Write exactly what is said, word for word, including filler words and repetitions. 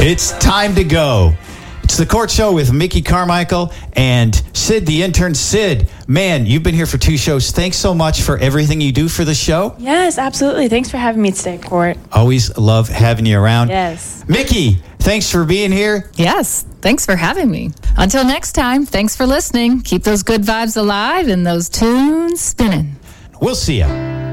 It's time to go. It's the Court Show with Mickey Carmichael and Sid, the intern. Sid, man, you've been here for two shows. Thanks so much for everything you do for the show. Yes, absolutely. Thanks for having me today, Court. Always love having you around. Yes. Mickey, thanks for being here. Yes, thanks for having me. Until next time, thanks for listening. Keep those good vibes alive and those tunes spinning. We'll see you.